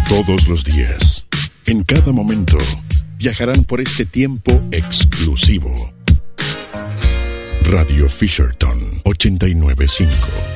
Todos los días, en cada momento, viajarán por este tiempo exclusivo. Radio Fisherton 89.5